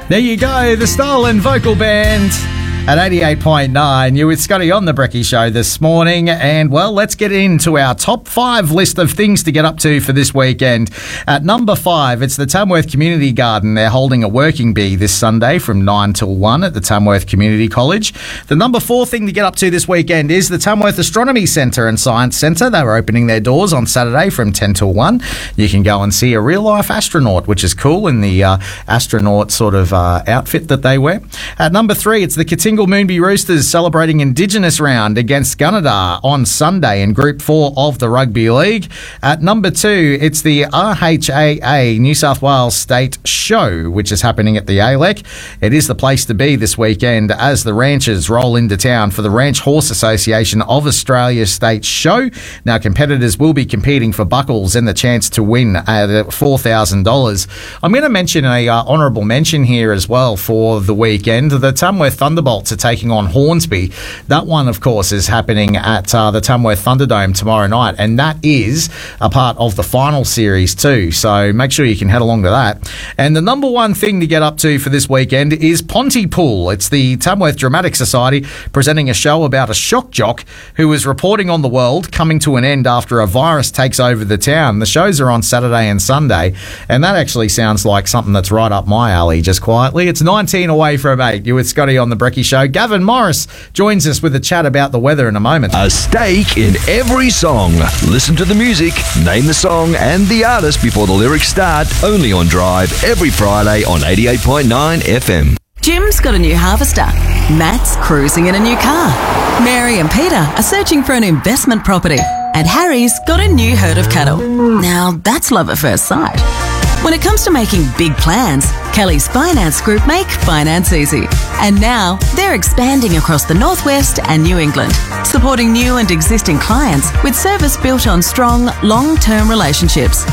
There you go, the Stolen Vocal Band at 88.9. You with Scotty on the Brekkie Show this morning. And, well, let's get into our top 5 list of things to get up to for this weekend. At number 5, it's the Tamworth Community Garden. They're holding a working bee this Sunday from 9 till 1 at the Tamworth Community College. The number 4 thing to get up to this weekend is the Tamworth Astronomy Centre and Science Centre. They were opening their doors on Saturday from 10 till 1. You can go and see a real-life astronaut, which is cool, in the astronaut sort of outfit that they wear. At number 3, it's the Katingal Moonbee Roosters celebrating Indigenous round against Gunnedah on Sunday in Group 4 of the Rugby League. At number 2, it's the RHAA New South Wales State Show, which is happening at the ALEC. It is the place to be this weekend as the ranchers roll into town for the Ranch Horse Association of Australia State Show. Now, competitors will be competing for buckles and the chance to win $4,000. I'm going to mention a honourable mention here as well for the weekend. The Tamworth Thunderbolts are taking on Hornsby. That one, of course, is happening at the Tamworth Thunderdome tomorrow night, and that is a part of the final series too, so make sure you can head along to that. And the number 1 thing to get up to for this weekend is Pontypool. It's the Tamworth Dramatic Society presenting a show about a shock jock who is reporting on the world coming to an end after a virus takes over the town. The shows are on Saturday and Sunday, and that actually sounds like something that's right up my alley, just quietly. It's 19 away from 8. You're with Scotty on the Brekkie Show. Gavin Morris joins us with a chat about the weather in a moment. A stake in every song. Listen to the music, name the song and the artist before the lyrics start. Only on Drive every Friday on 88.9 FM. Jim's got a new harvester. Matt's cruising in a new car. Mary and Peter are searching for an investment property. And Harry's got a new herd of cattle. Now, that's love at first sight. When it comes to making big plans, Kelly's Finance Group make finance easy. And now they're expanding across the Northwest and New England, supporting new and existing clients with service built on strong, long-term relationships.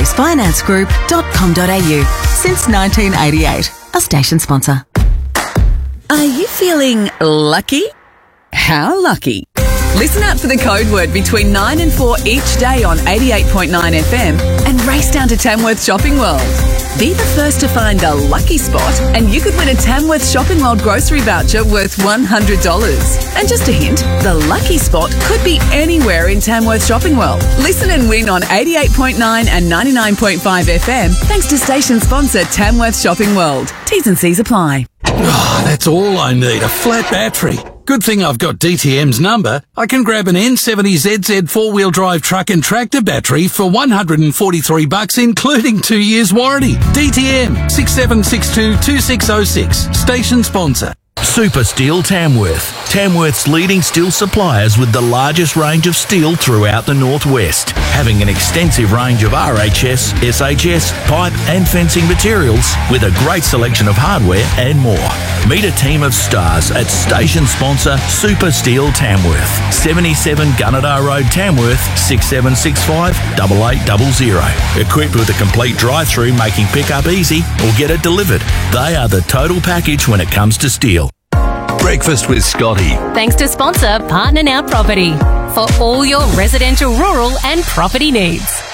kellysfinancegroup.com.au. Since 1988. A station sponsor. Are you feeling lucky? How lucky? Listen out for the code word between 9 and 4 each day on 88.9 FM and race down to Tamworth Shopping World. Be the first to find the lucky spot and you could win a Tamworth Shopping World grocery voucher worth $100. And just a hint, the lucky spot could be anywhere in Tamworth Shopping World. Listen and win on 88.9 and 99.5 FM thanks to station sponsor Tamworth Shopping World. T's and C's apply. Oh, that's all I need, a flat battery. Good thing I've got DTM's number. I can grab an N70ZZ four-wheel drive truck and tractor battery for $143, including 2 years warranty. DTM 67622606. Station sponsor. Super Steel Tamworth. Tamworth's leading steel suppliers with the largest range of steel throughout the Northwest, having an extensive range of RHS, SHS, pipe and fencing materials with a great selection of hardware and more. Meet a team of stars at station sponsor Super Steel Tamworth. 77 Gunnedah Road, Tamworth, 6765 8800. Equipped with a complete drive-through making pickup easy or get it delivered. They are the total package when it comes to steel. Breakfast with Scotty. Thanks to sponsor Partner Now Property for all your residential, rural and property needs.